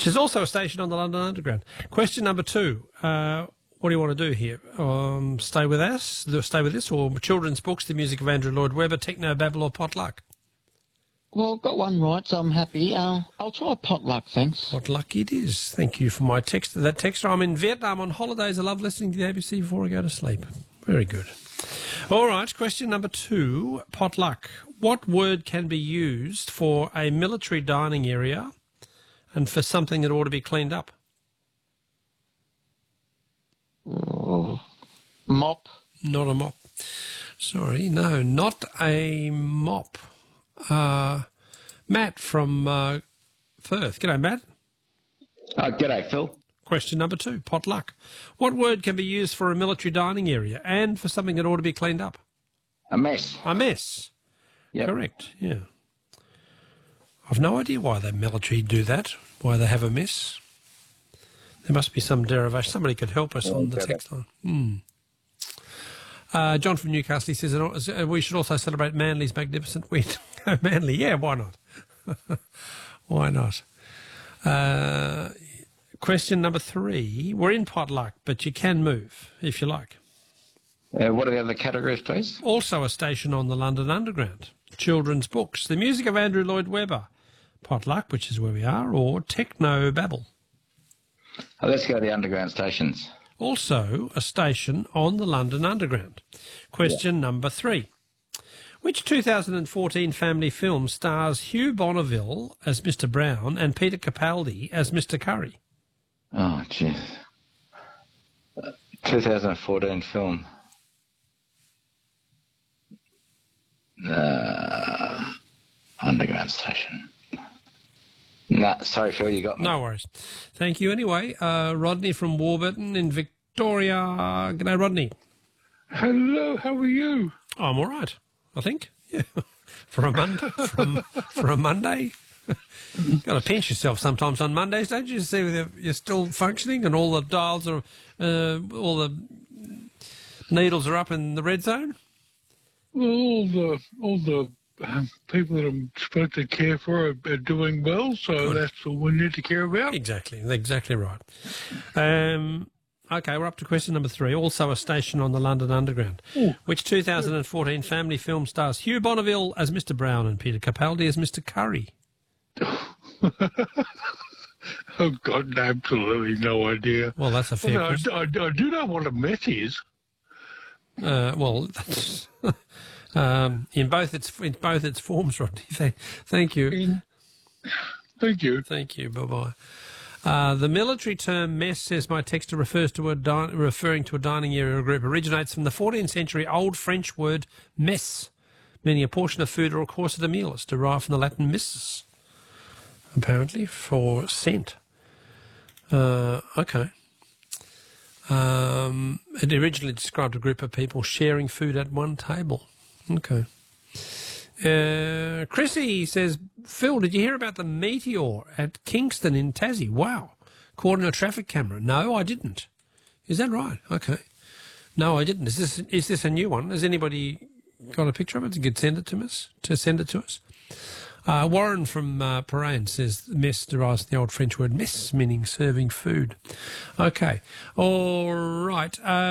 which is also a station on the London Underground. Question number 2. What do you want to do here? Stay with this, or children's books, the music of Andrew Lloyd Webber, Techno Babble, or Potluck? Well, I've got one right, so I'm happy. I'll try Potluck, thanks. Potluck it is. Thank you for my text. That texter. I'm in Vietnam on holidays. I love listening to the ABC before I go to sleep. Very good. All right, question number 2, Potluck. What word can be used for a military dining area and for something that ought to be cleaned up? Oh, mop. Not a mop. Sorry, no, not a mop. Matt from Perth. G'day, Matt. G'day, Phil. Question number 2, Potluck. What word can be used for a military dining area and for something that ought to be cleaned up? A mess. A mess. Yep. Correct, yeah. I've no idea why the military do that, why they have a mess. There must be some derivation. Somebody could help us on the text line. John from Newcastle, he says we should also celebrate Manly's magnificent win. Manly, yeah, why not? Why not? Question number 3. We're in Potluck, but you can move if you like. What are the other categories, please? Also a station on the London Underground. Children's books, the music of Andrew Lloyd Webber, Potluck, which is where we are, or Techno Babble. Let's go to the underground stations. Also a station on the London Underground. Question number 3. Which 2014 family film stars Hugh Bonneville as Mr. Brown and Peter Capaldi as Mr. Curry? Oh, jeez. 2014 film. Underground station. No, sorry, Phil, you got me. No worries. Thank you anyway. Rodney from Warburton in Victoria. G'day, Rodney. Hello, how are you? I'm all right, I think. Yeah. For a Monday. For a Monday. Got to pinch yourself sometimes on Mondays, don't you? To see whether you're still functioning and all the dials are, all the needles are up in the red zone. Well, all the people that I'm supposed to care for are doing well, so Good. That's all we need to care about. Exactly right. Okay, we're up to question number 3. Also a station on the London Underground. Ooh. Which 2014 family film stars Hugh Bonneville as Mr. Brown and Peter Capaldi as Mr. Curry? Oh, God, absolutely no idea. Well, that's a fair question. I do know what a mess is. Well, that's, in both its forms, Rodney. Thank you. Thank you. Thank you. Bye-bye. The military term mess, says my texter, refers to referring to a dining area or group, originates from the 14th century Old French word messe, meaning a portion of food or a course of a meal. It's derived from the Latin missus, apparently, for scent. Okay. It originally described a group of people sharing food at one table. Okay. Chrissy says, Phil, did you hear about the meteor at Kingston in Tassie? Wow. Caught on a traffic camera. No, I didn't. Is that right? Okay. No, I didn't. Is this a new one? Has anybody got a picture of it? You could send it to us. Warren from Parain says mess derives from the old French word messe, meaning serving food. Okay. All right.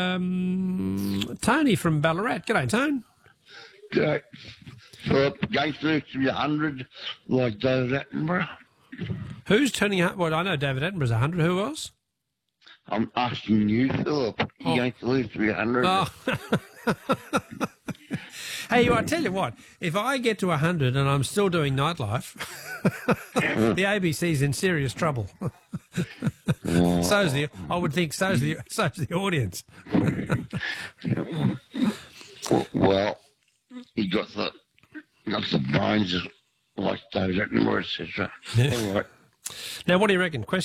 Tony from Ballarat. G'day, Tone. G'day. So, going through 300 like David Attenborough. Who's turning up? Well, I know David Attenborough's 100. Who else? I'm asking you, Philip. You're going to lose 300. Oh. Hey, I tell you what, if I get to 100 and I'm still doing nightlife, the ABC's in serious trouble. I would think so's the audience. Well, you got the brains like David Attenborough, etc. Yeah. All right. Now, what do you reckon?